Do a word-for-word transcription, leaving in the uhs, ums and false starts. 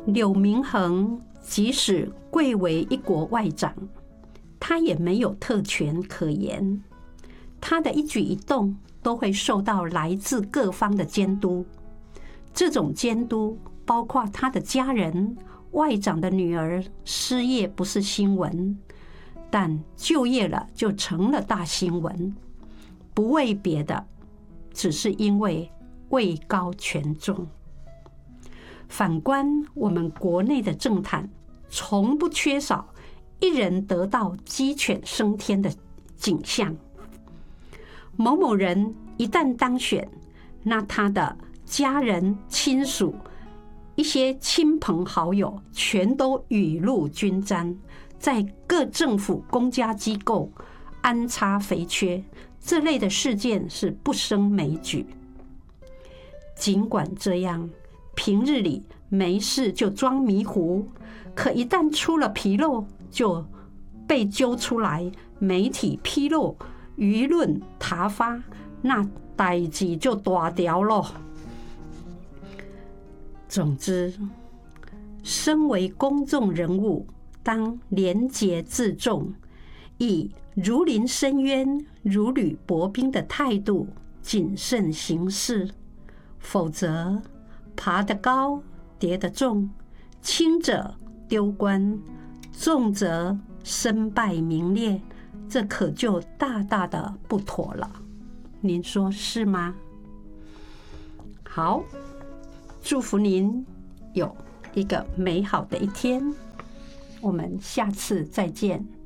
柳明衡即使贵为一国外长，他也没有特权可言，他的一举一动都会受到来自各方的监督。这种监督包括他的家人，外长的女儿失业不是新闻，但就业了就成了大新闻。不为别的，只是因为位高权重。反观我们国内的政坛，从不缺少一人得道鸡犬升天的景象。某某人一旦当选，那他的家人、亲属、一些亲朋好友全都雨露均沾，在各政府公家机构安插肥缺，这类的事件是不胜枚举。尽管这样，平日里没事就装迷糊，可一旦出了纰漏，就被揪出来，媒体披露，舆论挞伐，那代志就大条了。总之，身为公众人物，当廉洁自重，以如临深渊、如履薄冰的态度谨慎行事，否则爬得高，跌得重，轻者丢官，重则身败名裂，这可就大大的不妥了。您说是吗？好，祝福您有一个美好的一天，我们下次再见。